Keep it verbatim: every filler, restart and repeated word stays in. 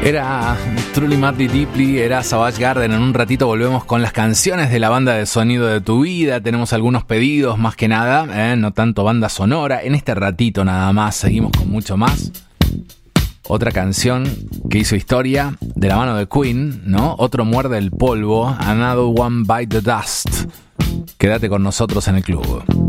Era Truly Madly Deeply, era Savage Garden. En un ratito volvemos con las canciones de la banda de sonido de tu vida. Tenemos algunos pedidos, más que nada, ¿eh? No tanto banda sonora. En este ratito nada más, seguimos con mucho más. Otra canción que hizo historia de la mano de Queen, ¿no? Otro muerde el polvo, Another One Bite the Dust. Quédate con nosotros en el club.